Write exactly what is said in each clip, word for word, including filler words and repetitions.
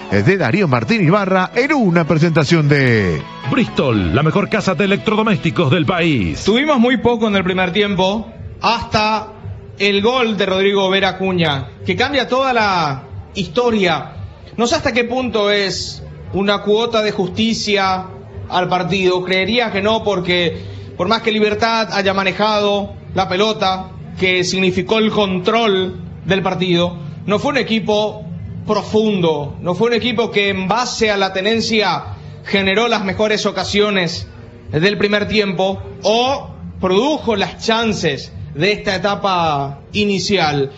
de Darío Martín Ibarra en una presentación de Bristol, la mejor casa de electrodomésticos del país. Tuvimos muy poco en el primer tiempo, hasta el gol de Rodrigo Vera Acuña, que cambia toda la historia. No sé hasta qué punto es una cuota de justicia al partido. Creería que no, porque por más que Libertad haya manejado la pelota, que significó el control del partido, no fue un equipo profundo, no fue un equipo que en base a la tenencia generó las mejores ocasiones del primer tiempo o produjo las chances de esta etapa inicial.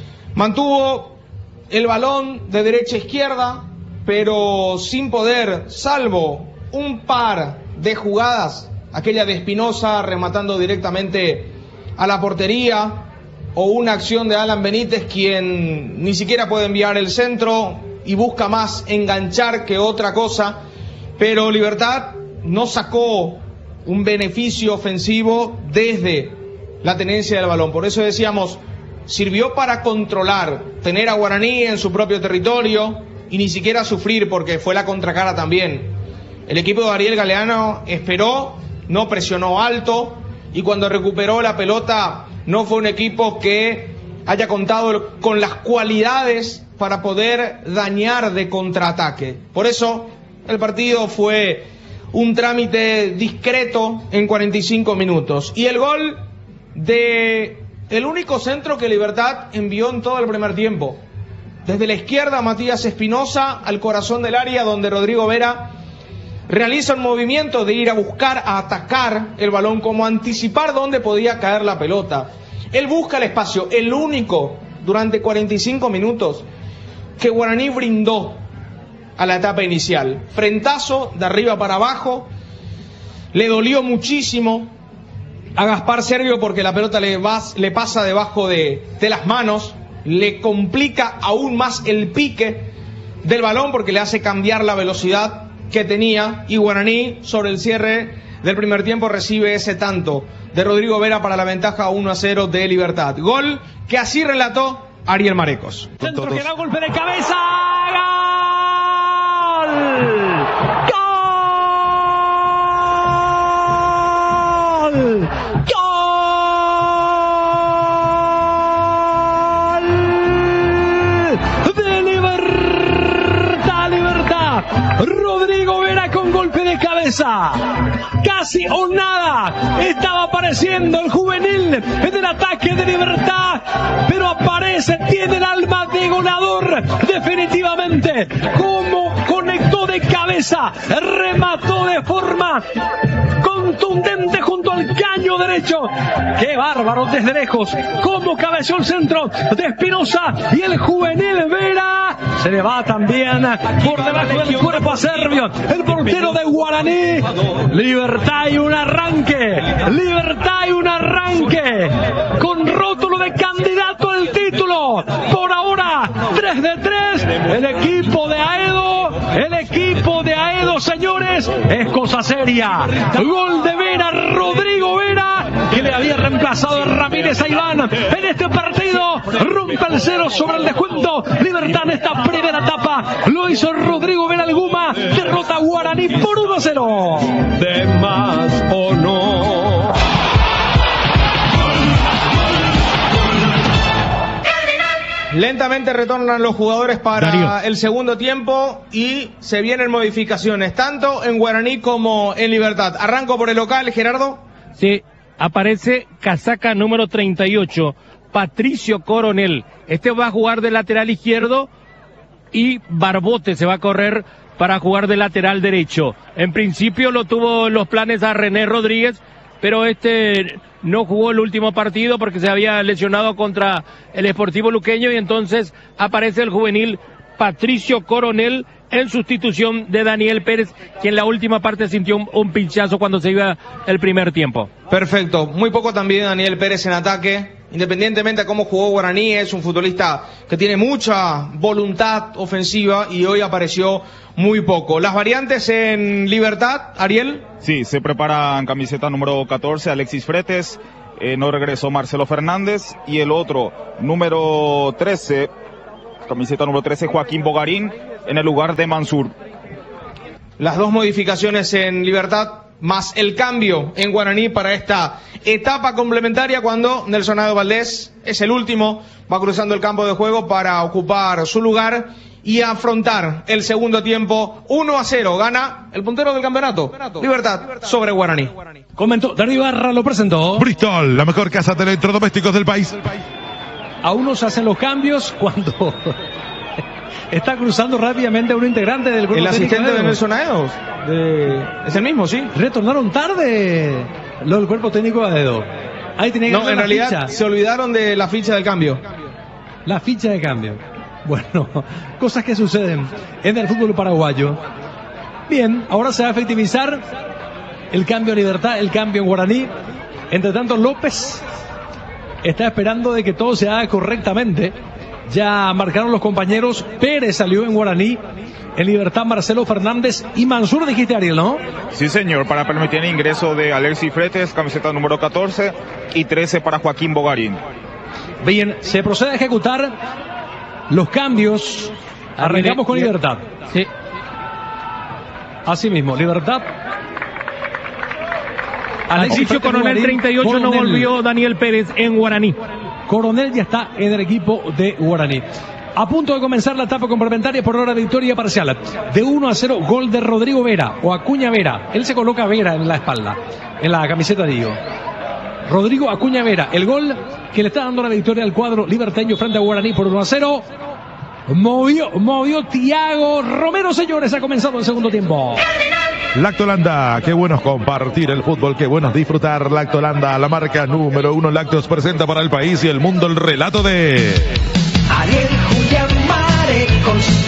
Mantuvo el balón de derecha a izquierda, pero sin poder, salvo un par de jugadas, aquella de Espinosa rematando directamente a la portería, o una acción de Alan Benítez, quien ni siquiera puede enviar el centro y busca más enganchar que otra cosa, pero Libertad no sacó un beneficio ofensivo desde la tenencia del balón. Por eso decíamos, sirvió para controlar, tener a Guaraní en su propio territorio y ni siquiera sufrir, porque fue la contracara también. El equipo de Ariel Galeano esperó, no presionó alto, y cuando recuperó la pelota no fue un equipo que haya contado con las cualidades para poder dañar de contraataque. Por eso el partido fue un trámite discreto en cuarenta y cinco minutos. Y el gol de el único centro que Libertad envió en todo el primer tiempo. Desde la izquierda, Matías Espinosa al corazón del área, donde Rodrigo Vera realiza un movimiento de ir a buscar, a atacar el balón, como anticipar dónde podía caer la pelota. Él busca el espacio, el único durante cuarenta y cinco minutos que Guaraní brindó a la etapa inicial. Frentazo de arriba para abajo, le dolió muchísimo a Gaspar Servio porque la pelota le, va, le pasa debajo de, de las manos, le complica aún más el pique del balón porque le hace cambiar la velocidad que tenía, y Guaraní sobre el cierre del primer tiempo recibe ese tanto de Rodrigo Vera para la ventaja uno a cero de Libertad. Gol que así relató Ariel Marecos. Centro que da golpe de cabeza. ¡Gol! ¡Gol! ¡Gol! De Libertad, Libertad. Rodrigo Vera con golpe de cabeza. Casi o nada estaba apareciendo el juvenil en el ataque de Libertad, pero aparece, tiene el alma de goleador definitivamente. Como conectó de cabeza, remató de forma contundente junto al caño derecho. ¡Qué bárbaro desde lejos! Cómo cabeceó el centro de Espinosa, y el juvenil Vera se le va también por debajo del cuerpo a Servio, el portero de Guaraní. Libertad y un arranque, Libertad y un arranque con rótulo de candidato al título. Por ahora tres de tres, el equipo de Aedo, el equipo de Aedo, señores, es cosa seria. Gol de Vera, Rodrigo Vera, que le había reemplazado a Ramírez a Iván en este partido. Rompe el cero sobre el descuento. Libertad en esta primera etapa lo hizo Rodrigo Vera Alguma. Derrota a Guaraní por uno a cero. ¿De más o no? Lentamente retornan los jugadores para Darío. el segundo tiempo y se vienen modificaciones, tanto en Guaraní como en Libertad. Arranco por el local, Gerardo. Sí, aparece casaca número treinta y ocho, Patricio Coronel. Este va a jugar de lateral izquierdo y Barbote se va a correr para jugar de lateral derecho. En principio lo tuvo en los planes a René Rodríguez, pero este no jugó el último partido porque se había lesionado contra el Sportivo Luqueño, y entonces aparece el juvenil Patricio Coronel en sustitución de Daniel Pérez, quien en la última parte sintió un, un pinchazo cuando se iba el primer tiempo. Perfecto, muy poco también Daniel Pérez en ataque. Independientemente de cómo jugó Guaraní, es un futbolista que tiene mucha voluntad ofensiva y hoy apareció muy poco. Las variantes en Libertad, Ariel. Sí, se prepara en camiseta número catorce Alexis Fretes, eh, no regresó Marcelo Fernández, y el otro, número trece, camiseta número trece, Joaquín Bogarín, en el lugar de Mansur. Las dos modificaciones en Libertad, más el cambio en Guaraní para esta etapa complementaria cuando Nelson Aldo Valdés es el último, va cruzando el campo de juego para ocupar su lugar y afrontar el segundo tiempo. Uno a cero, gana el puntero del campeonato, Libertad sobre Guaraní. Comentó Darío Ibarra, lo presentó. Bristol, la mejor casa de electrodomésticos del país. Aún no se hacen los cambios cuando está cruzando rápidamente un integrante del grupo. El asistente de Nelson Aedo. De... Es el mismo, sí. Retornaron tarde lo del cuerpo técnico de Aedo. Ahí tenía que No, en realidad ficha. se olvidaron de la ficha del cambio. La ficha de cambio. Bueno, cosas que suceden en el fútbol paraguayo. Bien, ahora se va a efectivizar el cambio en Libertad, el cambio en Guaraní. Entre tanto, López está esperando de que todo se haga correctamente. Ya marcaron los compañeros. Pérez salió en Guaraní. En Libertad, Marcelo Fernández y Mansur, dijiste, Ariel, ¿no? Sí, señor, para permitir el ingreso de Alexis Fretes, camiseta número catorce, y trece para Joaquín Bogarín. Bien, se procede a ejecutar los cambios. Arrancamos con Libertad. Sí. Así mismo, Libertad. Patricio Coronel treinta y ocho, Coronel. no volvió Daniel Pérez en Guaraní. Coronel ya está en el equipo de Guaraní. A punto de comenzar la etapa complementaria por hora de victoria parcial. De uno a cero, gol de Rodrigo Vera o Acuña Vera. Él se coloca Vera en la espalda, en la camiseta, digo. Rodrigo Acuña Vera, el gol que le está dando la victoria al cuadro liberteño frente a Guaraní por uno a cero. Movió, movió Thiago Romero, señores, ha comenzado el segundo tiempo. Lactolanda, qué bueno es compartir el fútbol, qué bueno es disfrutar. Lactolanda, la marca número uno Lácteos, presenta para el país y el mundo el relato de Ariel Julián Marecos.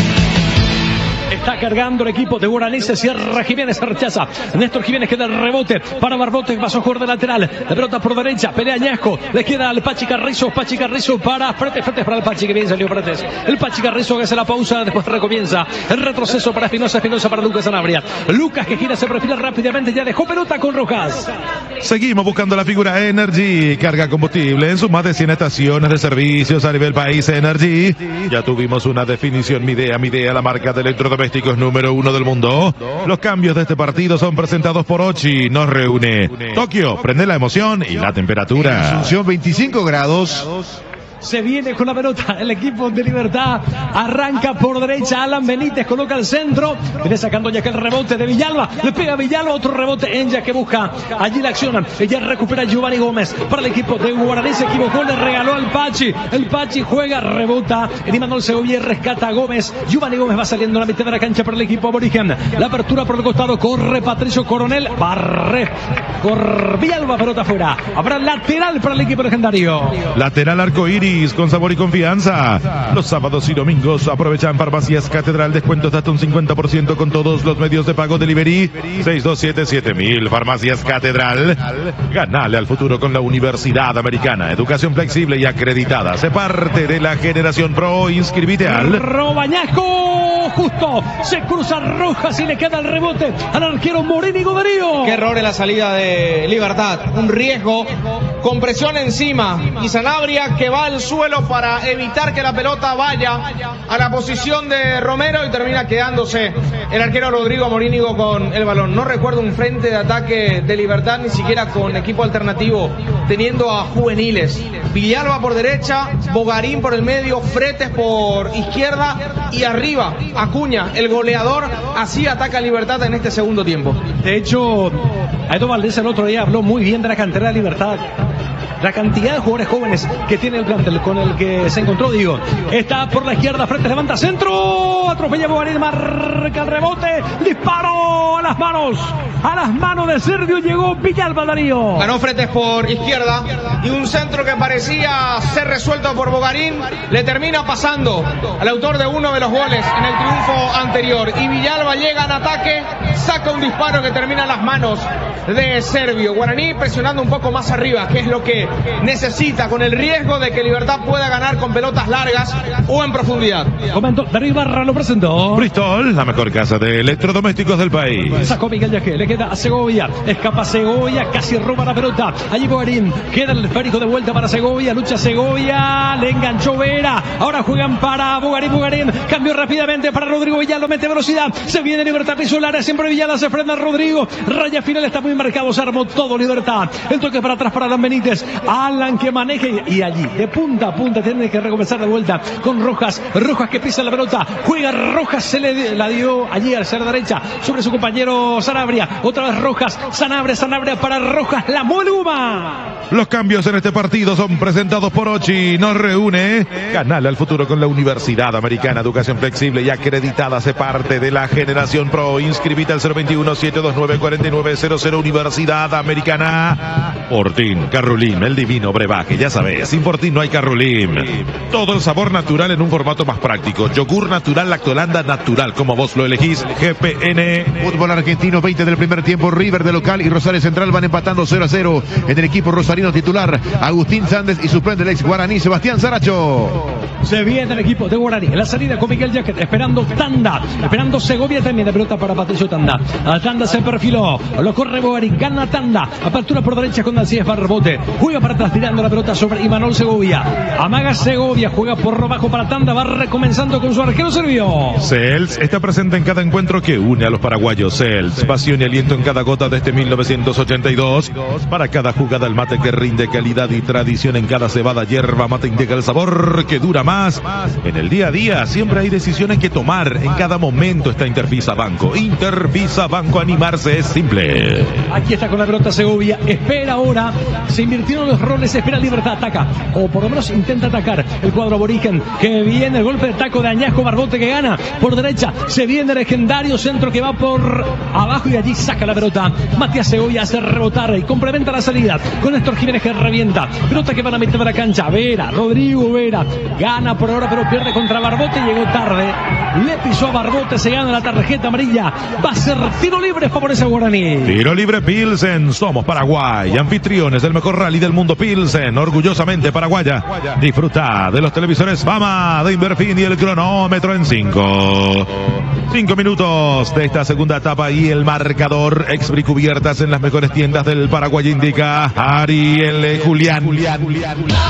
Está cargando el equipo de Guaraní, se cierra Jiménez, se rechaza. Néstor Jiménez queda el rebote para Barbote, que pasó a jugar de lateral. La pelota por derecha, pelea Añasco, le queda al Pachi Carrizo, Pachi Carrizo para Fretes, Fretes para el Pachi, que bien salió Fretes. El Pachi Carrizo que hace la pausa, después recomienza. El retroceso para Espinosa, Espinosa para Lucas Sanabria. Lucas que gira, se perfila rápidamente, ya dejó pelota con Rojas. Seguimos buscando la figura Energy, carga combustible en sus más de cien estaciones de servicios a nivel país. Energy, ya tuvimos una definición. Midea, Midea, la marca de electrodomésticos número uno del mundo. Los cambios de este partido son presentados por Ochi. Nos reúne Tokio, prende la emoción y la temperatura. Asunción veinticinco grados. Se viene con la pelota el equipo de Libertad. Arranca por derecha Alan Benítez, coloca el centro. Viene sacando ya que el rebote de Villalba. Le pega a Villalba, otro rebote en ya que busca allí la acción. Ella recupera Giovanni Gómez para el equipo de Guaraní. Se equivocó, le regaló al Pachi. El Pachi juega, rebota. En Imanol Segovia rescata a Gómez. Giovanni Gómez va saliendo a la mitad de la cancha para el equipo aborigen. La apertura por el costado, corre Patricio Coronel. Barre por Villalba, pelota afuera. Habrá lateral para el equipo legendario. Lateral arcoíris con sabor y confianza. Los sábados y domingos aprovechan Farmacias Catedral, descuentos de hasta un cincuenta por ciento con todos los medios de pago delivery. seis dos siete siete mil. Farmacias Catedral. Ganale al futuro con la Universidad Americana. Educación flexible y acreditada. Se parte de la generación pro. Inscribite al Robañasco. Justo se cruza Rojas y le queda el rebote al arquero Morínigo Darío. Qué error en la salida de Libertad. Un riesgo con presión encima. Y Sanabria que va al suelo para evitar que la pelota vaya a la posición de Romero y termina quedándose el arquero Rodrigo Morínigo con el balón. No recuerdo un frente de ataque de Libertad, ni siquiera con equipo alternativo, teniendo a juveniles. Villalba por derecha, Bogarín por el medio, Fretes por izquierda y arriba Acuña, el goleador. Así ataca Libertad en este segundo tiempo. De hecho, Aedo Valdés el otro día habló muy bien de la cantera de Libertad. La cantidad de jugadores jóvenes que tiene el plantel con el que se encontró, digo. Está por la izquierda, Fretes levanta centro, atropella a Bogarín, marca el rebote, disparo a las manos, a las manos de Sergio, llegó Villalba Darío. Ganó Fretes por izquierda y un centro que parecía ser resuelto por Bogarín le termina pasando al autor de uno de los goles en el triunfo anterior. Y Villalba llega en ataque, saca un disparo que termina en las manos de Servio. Guaraní presionando un poco más arriba, que es lo que necesita, con el riesgo de que Libertad pueda ganar con pelotas largas o en profundidad. Comento, Darío Ibarra lo presentó. Bristol, la mejor casa de electrodomésticos del país. Sacó Miguel Yaquel, queda a Segovia. Escapa Segovia, casi roba la pelota. Allí Bogarín, queda el esférico de vuelta para Segovia. Lucha Segovia, le enganchó Vera. Ahora juegan para Bogarín. Bogarín cambió rápidamente para Rodrigo Villada. Lo mete velocidad. Se viene Libertad, piso el área. Siempre Villada, se frena Rodrigo. Raya final, está muy marcado. Se armó todo Libertad. El toque para atrás para Alan Benítez. Alan que maneje. Y allí, de punta a punta, tiene que recomenzar de vuelta con Rojas. Rojas que pisa la pelota. Juega Rojas, se le la dio allí al ser derecha sobre su compañero Sanabria. Otra vez Rojas. Sanabria, Sanabria para Rojas. La Moluma. Los cambios en este partido son presentados por Ochi. Nos reúne Canal al Futuro con la Universidad Americana. Educación flexible y acreditada. Hace parte de la generación pro. Inscribite al cero veintiuno, setecientos veintinueve, cuarenta y nueve cero cero. Universidad Americana. Fortín, Carrulim, el divino brebaje. Ya sabes, sin Fortín no hay Carrulim. Todo el sabor natural en un formato más práctico. Yogur natural, lactolanda natural, como vos lo elegís. G P N. Fútbol argentino, veinte del primer tiempo. River de local y Rosario Central van empatando cero a cero. En el equipo rosarino titular, Agustín Sández, y suplente el ex guaraní, Sebastián Saracho. Se viene el equipo de Guaraní. La salida con Miguel Jacket, esperando Tanda, esperando Segovia también. La pelota para Patricio Tanda. A Tanda se perfiló, lo corre Bogarín, gana Tanda. Apertura por derecha con Alcides Barbote. Juega para atrás tirando la pelota sobre Imanol Segovia. Amaga Segovia, juega por abajo para Tanda. Va recomenzando con su arquero Servio. Cels está presente en cada encuentro que une a los paraguayos. Cels, pasión y aliento en cada gota desde mil novecientos ochenta y dos. Para cada jugada el mate que rinde calidad y tradición. En cada cebada hierba mate indica el sabor que dura más. En el día a día siempre hay decisiones que tomar. En cada momento está Intervisa Banco. Intervisa Banco, animarse es simple. Aquí está con la pelota Segovia. Espera ahora. Se invirtieron los roles. Espera Libertad. Ataca. O por lo menos intenta atacar el cuadro aborigen. Que viene el golpe de taco de Añasco Barbote que gana por derecha. Se viene el legendario centro que va por abajo y allí saca la pelota. Matías Segovia hace rebotar y complementa la salida con Néstor Jiménez que revienta. Pelota que va a la mitad de la cancha. Vera, Rodrigo Vera. Gana por ahora pero pierde contra Barbote. Llegó tarde. Le pisó a Barbote. Se gana la tarjeta amarilla. Va a ser tiro libre, favorece a Guaraní. Tiro libre Pilsen. Somos Paraguay. Anfitriones del mejor rally del mundo. Pilsen. Orgullosamente paraguaya. Disfruta de los televisores Fama de Inverfin y el cronómetro en cinco. Cinco minutos de esta segunda etapa y el marcador. Expri cubiertas en las mejores tiendas del Paraguay indica Ariel Julián. Julián, Julián, Julián.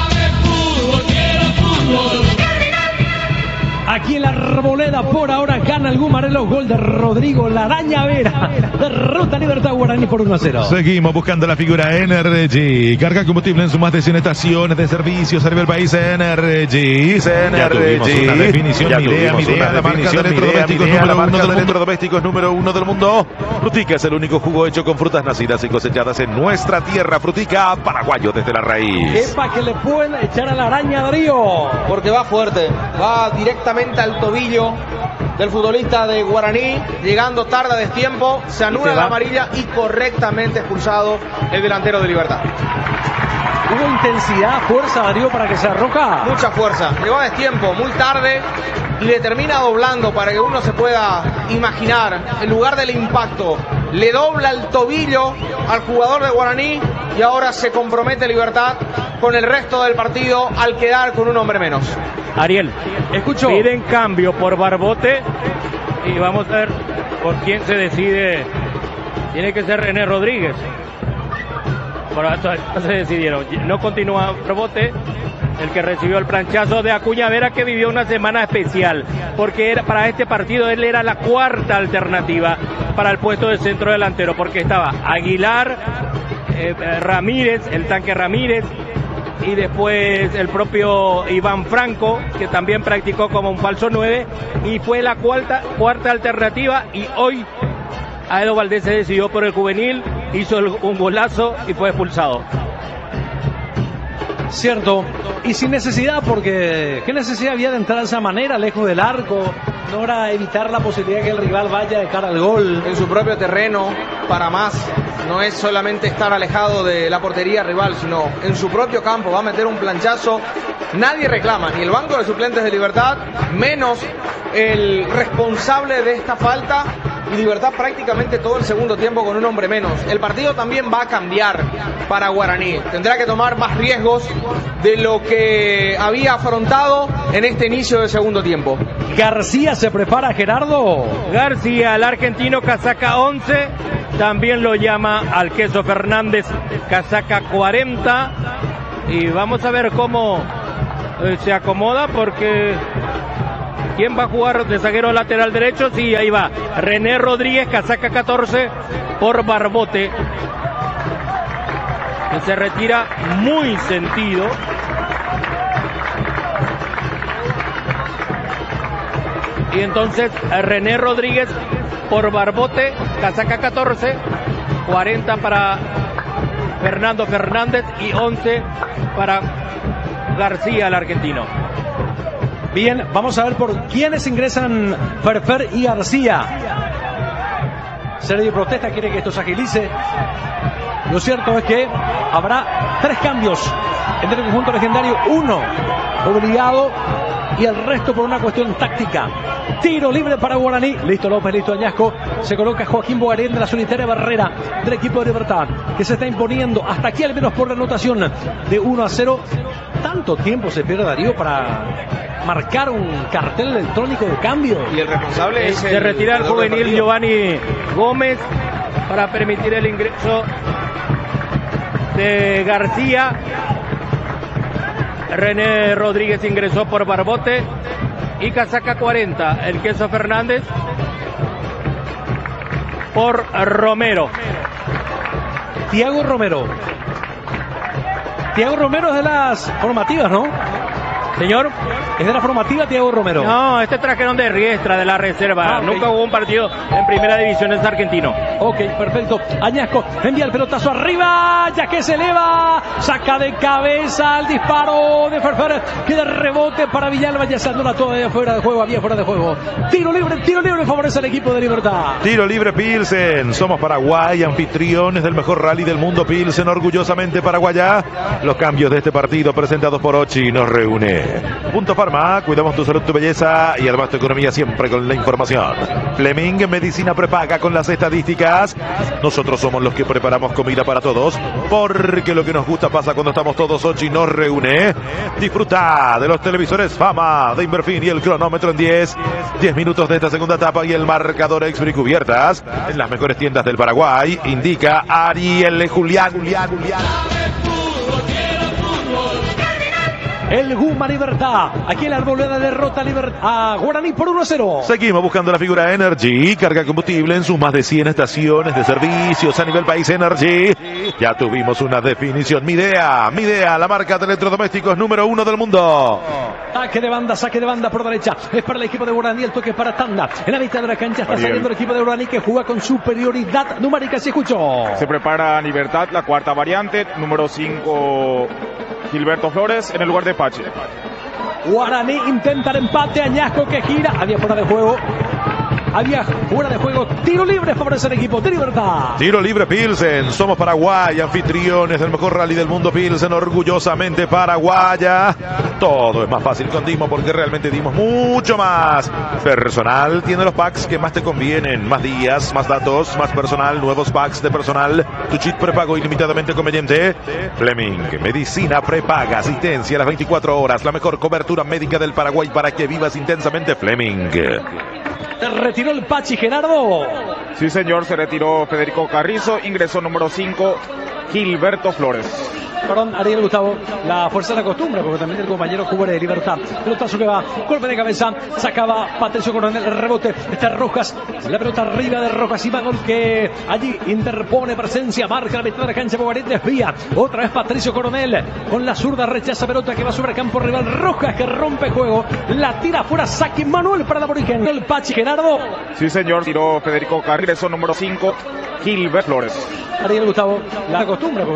Aquí en la Arboleda por ahora gana el Gumarelo. Gol de Rodrigo La Araña Vera. Derrota Libertad Guaraní por uno a cero. Seguimos buscando la figura Energy. Carga combustible en sus más de cien estaciones de servicio. Serve el país Energy. Ya tuvimos una definición. Ya Midea, tuvimos Midea, una la marca de electrodomésticos Midea, número la uno marca del de mundo. electrodomésticos número uno del mundo. Frutica es el único jugo hecho con frutas nacidas y cosechadas en nuestra tierra. Frutica, paraguayo desde la raíz. Epa, que le pueden echar a la araña Darío. Porque va fuerte, va directamente al tobillo del futbolista de Guaraní, llegando tarde a destiempo, se anula la amarilla y correctamente expulsado el delantero de Libertad. Hubo intensidad, fuerza Darío para que se arroja. Mucha fuerza, llegó a destiempo, muy tarde y le termina doblando para que uno se pueda imaginar el lugar del impacto. Le dobla el tobillo al jugador de Guaraní y ahora se compromete Libertad con el resto del partido al quedar con un hombre menos. Ariel, escucho. Piden cambio por Barbote y vamos a ver por quién se decide. Tiene que ser René Rodríguez. Pero esto no se decidieron. No continúa Barbote, el que recibió el planchazo de Acuña Vera, que vivió una semana especial, porque era, para este partido él era la cuarta alternativa para el puesto de centro delantero, porque estaba Aguilar, eh, Ramírez, el tanque Ramírez, y después el propio Iván Franco, que también practicó como un falso nueve, y fue la cuarta, cuarta alternativa, y hoy Aedo Valdés se decidió por el juvenil, hizo el, un golazo y fue expulsado. Cierto, y sin necesidad, porque ¿qué necesidad había de entrar de esa manera, lejos del arco? No era evitar la posibilidad de que el rival vaya de cara al gol. En su propio terreno, para más, no es solamente estar alejado de la portería rival, sino en su propio campo, va a meter un planchazo. Nadie reclama, ni el banco de suplentes de Libertad, menos el responsable de esta falta. Y Libertad prácticamente todo el segundo tiempo con un hombre menos. El partido también va a cambiar para Guaraní. Tendrá que tomar más riesgos de lo que había afrontado en este inicio del segundo tiempo. García se prepara, Gerardo. García, el argentino, casaca once, también lo llama al Queso Fernández, casaca cuarenta. Y vamos a ver cómo eh, se acomoda, porque ¿quién va a jugar de zaguero lateral derecho? Sí, ahí va René Rodríguez, casaca catorce, por Barbote, que se retira muy sentido. Y entonces René Rodríguez por Barbote, casaca catorce, cuarenta para Fernando Fernández y once para García, el argentino. Bien, vamos a ver por quiénes ingresan Ferfer y García. Sergio protesta, quiere que esto se agilice. Lo cierto es que habrá tres cambios en el conjunto legendario, uno obligado y el resto por una cuestión táctica. Tiro libre para Guaraní. Listo López, listo Añasco. Se coloca Joaquín Bogarín de la solitaria barrera del equipo de Libertad, que se está imponiendo hasta aquí al menos por la anotación de uno a cero. Tanto tiempo se pierde Darío para marcar un cartel electrónico de cambio. Y el responsable es se el retira el juvenil Giovanni Gómez para permitir el ingreso de García. René Rodríguez ingresó por Barbote y casaca cuarenta, el Queso Fernández por Romero. Tiago Romero. Tiago Romero es de las formativas, ¿no? Señor, es de la formativa Tiago Romero. No, este trajeron de Riestra, de la reserva. Ah, okay. Nunca hubo un partido en primera división, es argentino. Ok, perfecto. Añasco envía el pelotazo arriba, ya que se eleva, saca de cabeza el disparo de Ferfer, queda rebote para Villalba, ya se anula todavía fuera de juego, había fuera de juego. Tiro libre, tiro libre, favorece al equipo de Libertad. Tiro libre Pilsen, somos Paraguay, anfitriones del mejor rally del mundo. Pilsen, orgullosamente paraguayá. Los cambios de este partido presentados por Ochi nos reúne. Punto Farma, cuidamos tu salud, tu belleza y además tu economía siempre con la información. Fleming, medicina prepaga con las estadísticas. Nosotros somos los que preparamos comida para todos, porque lo que nos gusta pasa cuando estamos todos. Ochi nos reúne. Disfruta de los televisores Fama de Inverfin y el cronómetro en diez. diez minutos de esta segunda etapa y el marcador Expri cubiertas en las mejores tiendas del Paraguay. Indica Ariel Julián. Julián, Julián. El Guma Libertad. Aquí el Arboleda derrota a Guaraní por uno a cero. Seguimos buscando la figura Energy. Carga combustible en sus más de cien estaciones de servicios a nivel país. Energy. Ya tuvimos una definición. Midea. Midea, la marca de electrodomésticos número uno del mundo. Saque de banda, saque de banda por derecha. Es para el equipo de Guaraní. El toque es para Tanda. En la mitad de la cancha está Ariel. Saliendo el equipo de Guaraní, que juega con superioridad numérica. Si escucho. Se prepara Libertad, la cuarta variante. Número cinco. Gilberto Flores en el lugar de Pache. Guaraní intenta el empate. Añasco que gira. Había fuera de juego. Había fuera de juego. Tiro libre favorece el equipo de Libertad. Tiro libre Pilsen. Somos Paraguay, anfitriones del mejor rally del mundo. Pilsen, orgullosamente paraguaya. Todo es más fácil con Dimo, porque realmente dimos mucho más. Personal tiene los packs que más te convienen. Más días, más datos, más personal. Nuevos packs de personal. Tu chip prepago ilimitadamente conveniente. Fleming, medicina prepaga. Asistencia a las veinticuatro horas. La mejor cobertura médica del Paraguay para que vivas intensamente. Fleming. Se retiró el Pachi, Gerardo. Sí, señor, se retiró Federico Carrizo. Ingresó número cinco, Gilberto Flores. Perdón, Ariel Gustavo, la fuerza de la costumbre, porque también el compañero jugador de Libertad. Pelotazo que va, golpe de cabeza, sacaba Patricio Coronel, el rebote, está Rojas, la pelota arriba de Rojas y Magol, que allí interpone presencia, marca la mitad de la cancha, Bogarín desvía, otra vez Patricio Coronel, con la zurda rechaza pelota que va sobre campo rival, Rojas que rompe juego, la tira fuera, saque Manuel para la aborigen, el Pachi, Gerardo. Sí, señor, tiró Federico Carrizo, número cinco, Gilberto Flores. Ariel Gustavo, la costumbre, porque